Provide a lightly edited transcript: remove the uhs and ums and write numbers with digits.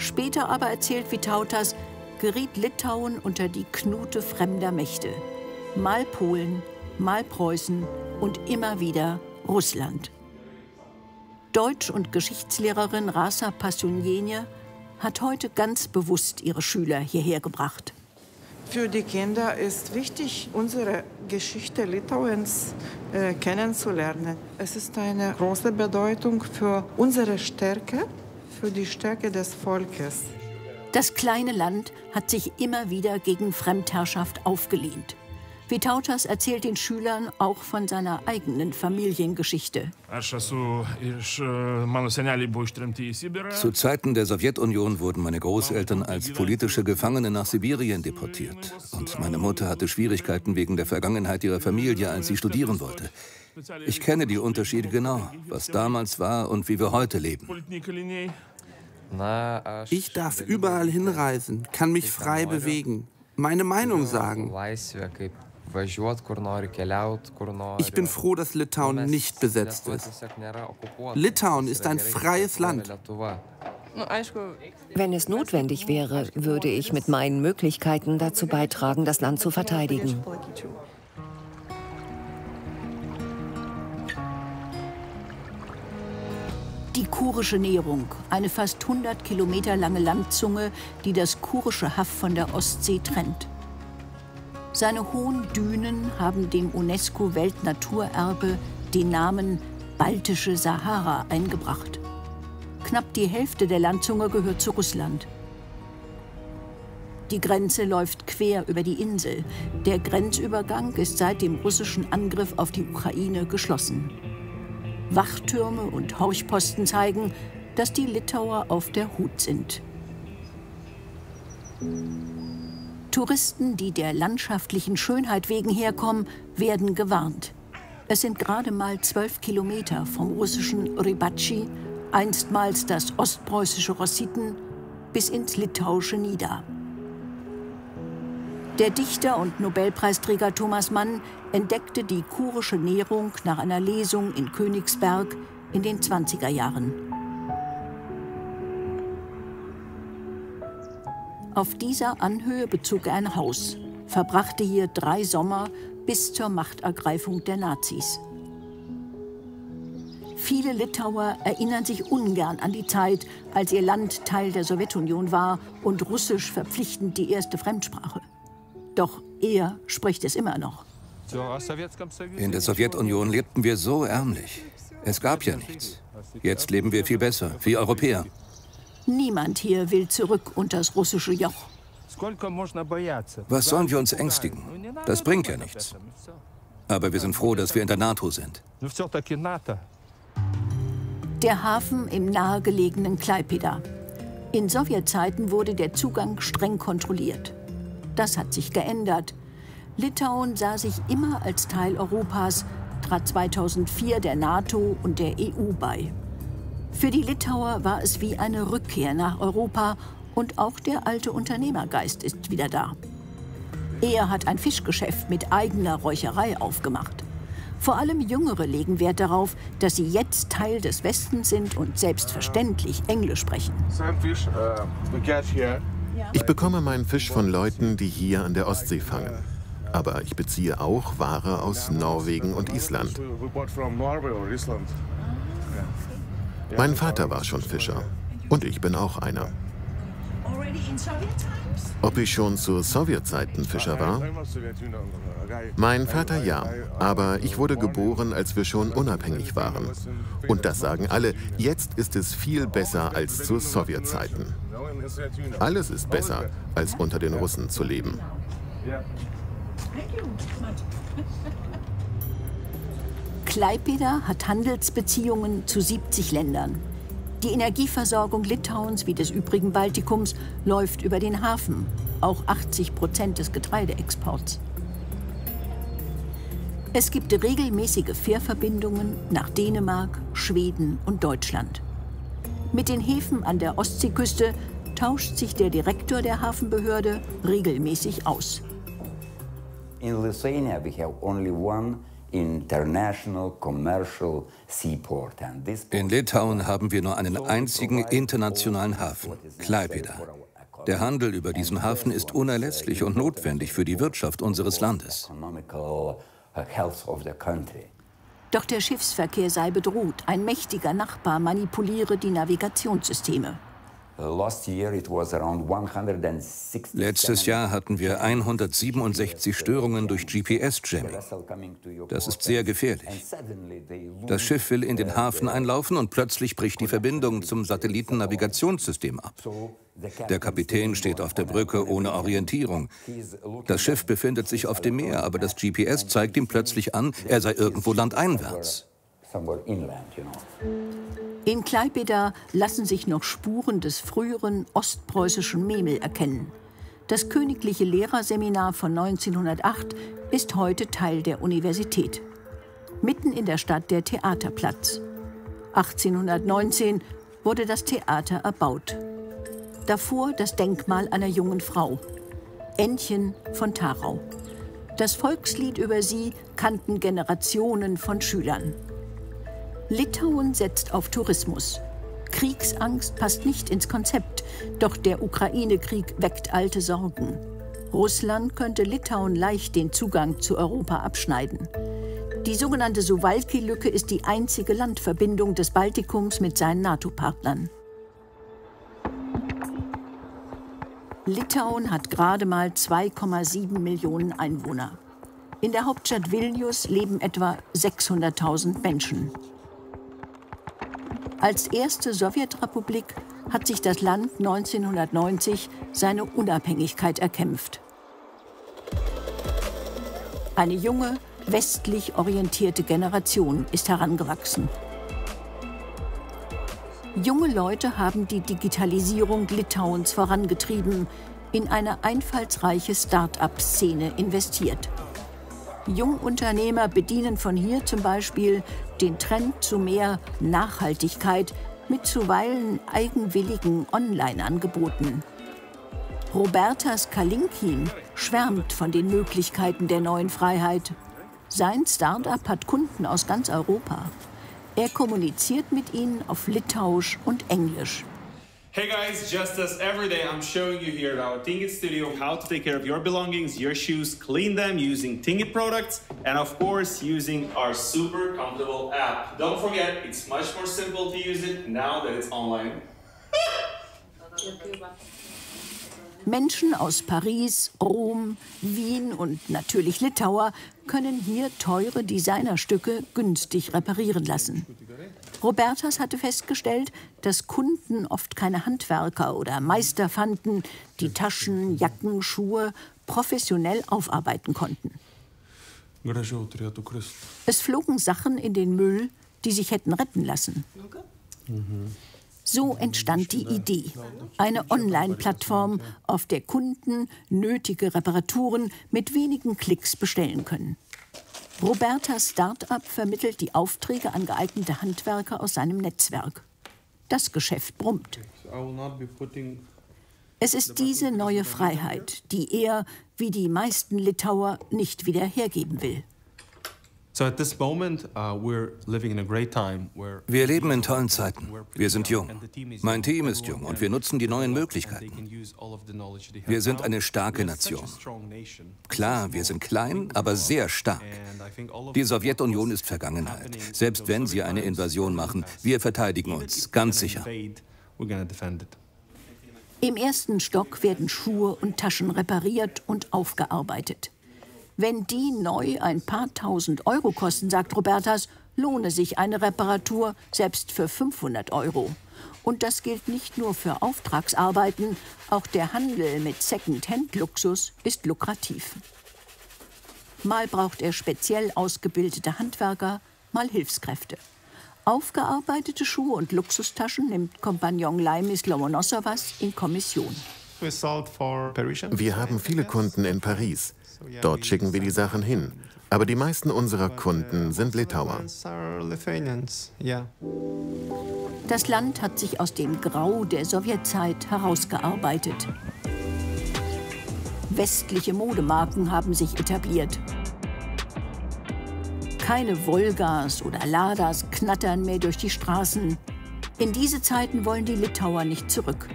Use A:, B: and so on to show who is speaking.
A: Später aber, erzählt Vytautas, geriet Litauen unter die Knute fremder Mächte. Mal Polen, mal Preußen und immer wieder Russland. Deutsch- und Geschichtslehrerin Rasa Pasuniene hat heute ganz bewusst ihre Schüler hierher gebracht.
B: Für die Kinder ist wichtig, unsere Geschichte Litauens kennenzulernen. Es ist eine große Bedeutung für unsere Stärke, für die Stärke des Volkes.
A: Das kleine Land hat sich immer wieder gegen Fremdherrschaft aufgelehnt. Vytautas erzählt den Schülern auch von seiner eigenen Familiengeschichte.
C: Zu Zeiten der Sowjetunion wurden meine Großeltern als politische Gefangene nach Sibirien deportiert. Und meine Mutter hatte Schwierigkeiten wegen der Vergangenheit ihrer Familie, als sie studieren wollte. Ich kenne die Unterschiede genau, was damals war und wie wir heute leben.
D: Ich darf überall hinreisen, kann mich frei bewegen, meine Meinung sagen. Ich bin froh, dass Litauen nicht besetzt ist. Litauen ist ein freies Land.
E: Wenn es notwendig wäre, würde ich mit meinen Möglichkeiten dazu beitragen, das Land zu verteidigen.
A: Die Kurische Nährung, eine fast 100 Kilometer lange Landzunge, die das Kurische Haff von der Ostsee trennt. Seine hohen Dünen haben dem UNESCO-Weltnaturerbe den Namen Baltische Sahara eingebracht. Knapp die Hälfte der Landzunge gehört zu Russland. Die Grenze läuft quer über die Insel. Der Grenzübergang ist seit dem russischen Angriff auf die Ukraine geschlossen. Wachtürme und Horchposten zeigen, dass die Litauer auf der Hut sind. Touristen, die der landschaftlichen Schönheit wegen herkommen, werden gewarnt. Es sind gerade mal 12 Kilometer vom russischen Rybatchi, einstmals das ostpreußische Rossitten, bis ins litauische Nida. Der Dichter und Nobelpreisträger Thomas Mann entdeckte die kurische Nährung nach einer Lesung in Königsberg in den 20er Jahren. Auf dieser Anhöhe bezog er ein Haus, verbrachte hier 3 Sommer bis zur Machtergreifung der Nazis. Viele Litauer erinnern sich ungern an die Zeit, als ihr Land Teil der Sowjetunion war und Russisch verpflichtend die erste Fremdsprache. Doch er spricht es immer noch.
C: In der Sowjetunion lebten wir so ärmlich. Es gab ja nichts. Jetzt leben wir viel besser, wie Europäer.
A: Niemand hier will zurück unter das russische Joch.
C: Was sollen wir uns ängstigen? Das bringt ja nichts. Aber wir sind froh, dass wir in der NATO sind.
A: Der Hafen im nahegelegenen Klaipėda. In Sowjetzeiten wurde der Zugang streng kontrolliert. Das hat sich geändert. Litauen sah sich immer als Teil Europas, trat 2004 der NATO und der EU bei. Für die Litauer war es wie eine Rückkehr nach Europa und auch der alte Unternehmergeist ist wieder da. Er hat ein Fischgeschäft mit eigener Räucherei aufgemacht. Vor allem Jüngere legen Wert darauf, dass sie jetzt Teil des Westens sind und selbstverständlich Englisch sprechen.
F: Ich bekomme meinen Fisch von Leuten, die hier an der Ostsee fangen. Aber ich beziehe auch Ware aus Norwegen und Island. Mein Vater war schon Fischer. Und ich bin auch einer. Ob ich schon zu Sowjetzeiten Fischer war? Mein Vater ja, aber ich wurde geboren, als wir schon unabhängig waren. Und das sagen alle, jetzt ist es viel besser als zu Sowjetzeiten. Alles ist besser, als unter den Russen zu leben.
A: Klaipėda hat Handelsbeziehungen zu 70 Ländern. Die Energieversorgung Litauens wie des übrigen Baltikums läuft über den Hafen, auch 80% des Getreideexports. Es gibt regelmäßige Fährverbindungen nach Dänemark, Schweden und Deutschland. Mit den Häfen an der Ostseeküste tauscht sich der Direktor der Hafenbehörde regelmäßig aus.
G: In Lithuania we have only one
C: In Litauen haben wir nur einen einzigen internationalen Hafen, Klaipėda. Der Handel über diesen Hafen ist unerlässlich und notwendig für die Wirtschaft unseres Landes.
A: Doch der Schiffsverkehr sei bedroht. Ein mächtiger Nachbar manipuliere die Navigationssysteme.
C: Letztes Jahr hatten wir 167 Störungen durch GPS-Jamming. Das ist sehr gefährlich. Das Schiff will in den Hafen einlaufen und plötzlich bricht die Verbindung zum Satellitennavigationssystem ab. Der Kapitän steht auf der Brücke ohne Orientierung. Das Schiff befindet sich auf dem Meer, aber das GPS zeigt ihm plötzlich an, er sei irgendwo landeinwärts.
A: In Klaipėda lassen sich noch Spuren des früheren ostpreußischen Memel erkennen. Das Königliche Lehrerseminar von 1908 ist heute Teil der Universität. Mitten in der Stadt der Theaterplatz. 1819 wurde das Theater erbaut. Davor das Denkmal einer jungen Frau, Ännchen von Tharau. Das Volkslied über sie kannten Generationen von Schülern. Litauen setzt auf Tourismus. Kriegsangst passt nicht ins Konzept, doch der Ukraine-Krieg weckt alte Sorgen. Russland könnte Litauen leicht den Zugang zu Europa abschneiden. Die sogenannte Suwałki-Lücke ist die einzige Landverbindung des Baltikums mit seinen NATO-Partnern. Litauen hat gerade mal 2,7 Millionen Einwohner. In der Hauptstadt Vilnius leben etwa 600.000 Menschen. Als erste Sowjetrepublik hat sich das Land 1990 seine Unabhängigkeit erkämpft. Eine junge, westlich orientierte Generation ist herangewachsen. Junge Leute haben die Digitalisierung Litauens vorangetrieben, in eine einfallsreiche Start-up-Szene investiert. Jungunternehmer bedienen von hier zum Beispiel den Trend zu mehr Nachhaltigkeit mit zuweilen eigenwilligen Online-Angeboten. Robertas Kalinkin schwärmt von den Möglichkeiten der neuen Freiheit. Sein Start-up hat Kunden aus ganz Europa. Er kommuniziert mit ihnen auf Litauisch und Englisch.
G: Hey guys, just as every day I'm showing you here at our Tingit studio how to take care of your belongings, your shoes, clean them using Tingit products and of course using our super comfortable app. Don't forget, it's much more simple to use it now that it's online.
A: Menschen aus Paris, Rom, Wien und natürlich Litauer können hier teure Designerstücke günstig reparieren lassen. Robertas hatte festgestellt, dass Kunden oft keine Handwerker oder Meister fanden, die Taschen, Jacken, Schuhe professionell aufarbeiten konnten. Es flogen Sachen in den Müll, die sich hätten retten lassen. So entstand die Idee. Eine Online-Plattform, auf der Kunden nötige Reparaturen mit wenigen Klicks bestellen können. Robertas Start-up vermittelt die Aufträge an geeignete Handwerker aus seinem Netzwerk. Das Geschäft brummt. Es ist diese neue Freiheit, die er, wie die meisten Litauer, nicht wieder hergeben will.
C: Wir leben in tollen Zeiten. Wir sind jung. Mein Team ist jung und wir nutzen die neuen Möglichkeiten. Wir sind eine starke Nation. Klar, wir sind klein, aber sehr stark. Die Sowjetunion ist Vergangenheit. Selbst wenn sie eine Invasion machen, wir verteidigen uns, ganz sicher.
A: Im ersten Stock werden Schuhe und Taschen repariert und aufgearbeitet. Wenn die neu ein paar tausend Euro kosten, sagt Robertas, lohne sich eine Reparatur selbst für 500 Euro. Und das gilt nicht nur für Auftragsarbeiten, auch der Handel mit Second-Hand-Luxus ist lukrativ. Mal braucht er speziell ausgebildete Handwerker, mal Hilfskräfte. Aufgearbeitete Schuhe und Luxustaschen nimmt Kompagnon Laimis Lomonosovas in Kommission.
F: Wir haben viele Kunden in Paris. Dort schicken wir die Sachen hin. Aber die meisten unserer Kunden sind Litauer.
A: Das Land hat sich aus dem Grau der Sowjetzeit herausgearbeitet. Westliche Modemarken haben sich etabliert. Keine Wolgas oder Ladas knattern mehr durch die Straßen. In diese Zeiten wollen die Litauer nicht zurück.